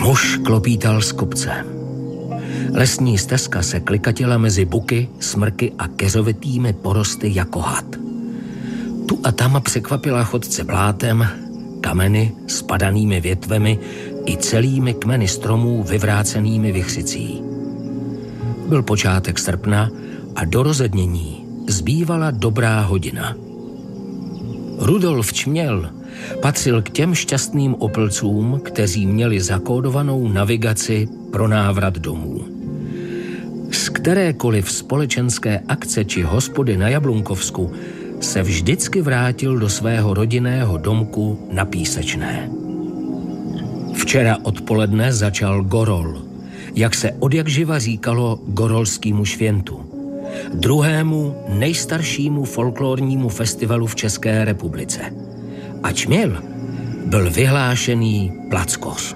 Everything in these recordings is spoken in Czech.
Muž klopítal z kopce. Lesní stezka se klikatila mezi buky, smrky a keřovitými porosty jako had. Tu a tam překvapila chodce blátem, kameny, spadanými větvemi i celými kmeny stromů vyvrácenými vichřicí. Byl počátek srpna a do rozednění zbývala dobrá hodina. Rudolf Čměl patřil k těm šťastným opilcům, kteří měli zakódovanou navigaci pro návrat domů. Z kterékoliv společenské akce či hospody na Jablunkovsku se vždycky vrátil do svého rodinného domku na Písečné. Včera odpoledne začal Gorol, jak se odjakživa říkalo Gorolskému švěntu, druhému nejstaršímu folklornímu festivalu v České republice. A Čměl byl vyhlášený plackoř.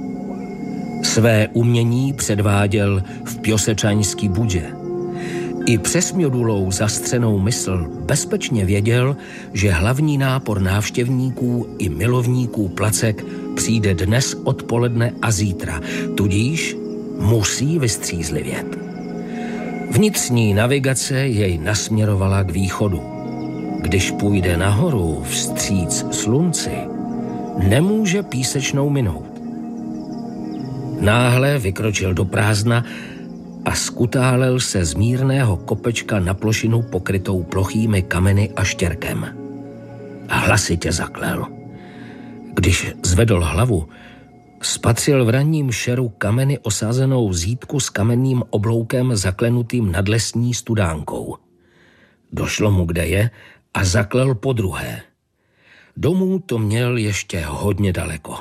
Své umění předváděl v Pjosečaňský Budě. I přes Mjodulou zastřenou mysl bezpečně věděl, že hlavní nápor návštěvníků i milovníků placek přijde dnes odpoledne a zítra, tudíž musí vystřízlivět. Vnitřní navigace jej nasměrovala k východu. Když půjde nahoru vstříc slunci, nemůže Písečnou minout. Náhle vykročil do prázdna a skutálel se z mírného kopečka na plošinu pokrytou plochými kameny a štěrkem. Hlasitě zaklel. Když zvedl hlavu, spatřil v ranním šeru kameny osázenou zítku s kamenným obloukem zaklenutým nad lesní studánkou. Došlo mu, kde je, a zaklel podruhé. Domů to měl ještě hodně daleko.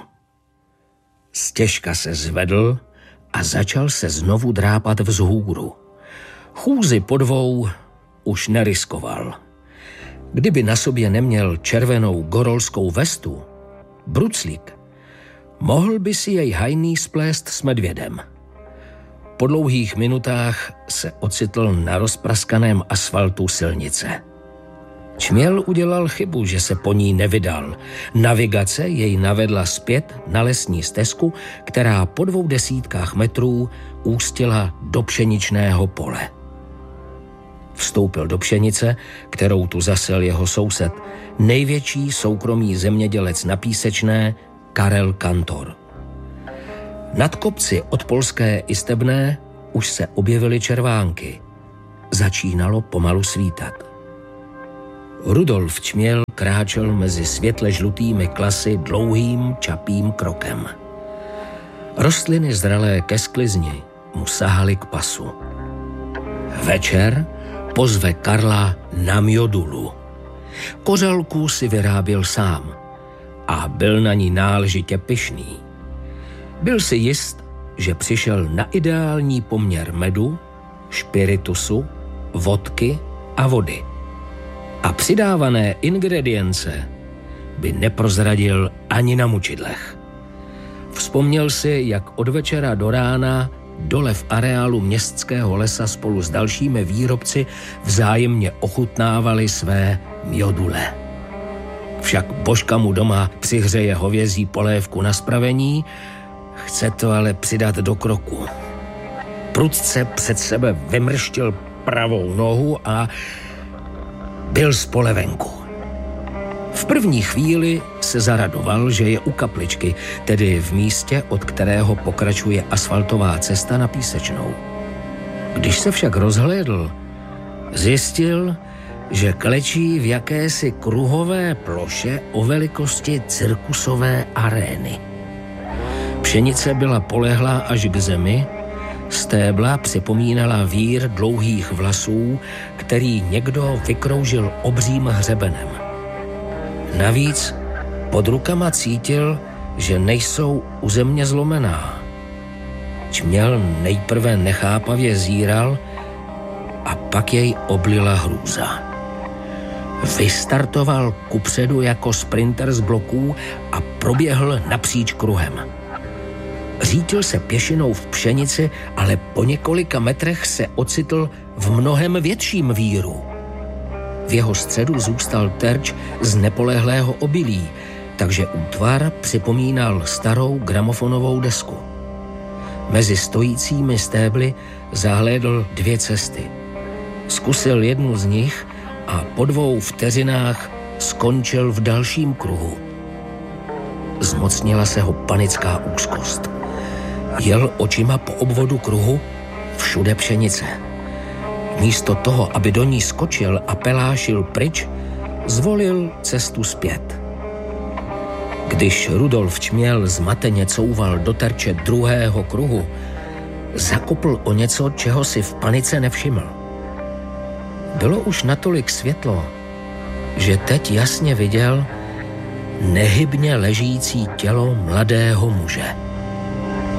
Stěžka se zvedl a začal se znovu drápat vzhůru. Chůzi po dvou už neriskoval. Kdyby na sobě neměl červenou gorolskou vestu, bruclík, mohl by si jej hajný splést s medvědem. Po dlouhých minutách se ocitl na rozpraskaném asfaltu silnice. Čměl udělal chybu, že se po ní nevydal. Navigace jej navedla zpět na lesní stezku, která po 200 metrů ústila do pšeničného pole. Vstoupil do pšenice, kterou tu zasel jeho soused, největší soukromý zemědělec na Písečné, Karel Kantor. Nad kopci od Polské Istebné už se objevily červánky. Začínalo pomalu svítat. Rudolf Čměl kráčel mezi světle žlutými klasy dlouhým čapým krokem. Rostliny zralé ke sklizni mu sahaly k pasu. Večer pozve Karla na Mjodulu. Kořalku si vyráběl sám a byl na ní náležitě pyšný. Byl si jist, že přišel na ideální poměr medu, špiritusu, vodky a vody. A přidávané ingredience by neprozradil ani na mučidlech. Vzpomněl si, jak od večera do rána dole v areálu městského lesa spolu s dalšími výrobci vzájemně ochutnávali své mjodule. Však Božka mu doma přihřeje hovězí polévku na spravení, chce to ale přidat do kroku. Prudce před sebe vymrštil pravou nohu a byl z pole venku. V první chvíli se zaradoval, že je u kapličky, tedy v místě, od kterého pokračuje asfaltová cesta na Písečnou. Když se však rozhlédl, zjistil, že klečí v jakési kruhové ploše o velikosti cirkusové arény. Pšenice byla polehlá až k zemi, stébla připomínala vír dlouhých vlasů, který někdo vykroužil obřím hřebenem. Navíc pod rukama cítil, že nejsou u země zlomená. Čměl nejprve nechápavě zíral a pak jej oblila hrůza. Vystartoval kupředu jako sprinter z bloků a proběhl napříč kruhem. Řítil se pěšinou v pšenici, ale po několika metrech se ocitl v mnohem větším víru. V jeho středu zůstal terč z nepolehlého obilí, takže útvar připomínal starou gramofonovou desku. Mezi stojícími stébly zahlédl 2 cesty. Zkusil jednu z nich a po 2 vteřinách skončil v dalším kruhu. Zmocnila se ho panická úzkost. Jel očima po obvodu kruhu, všude pšenice. Místo toho, aby do ní skočil a pelášil pryč, zvolil cestu zpět. Když Rudolf čměl zmateně couval do terče druhého kruhu, zakopl o něco, čeho si v panice nevšiml. Bylo už natolik světlo, že teď jasně viděl nehybně ležící tělo mladého muže.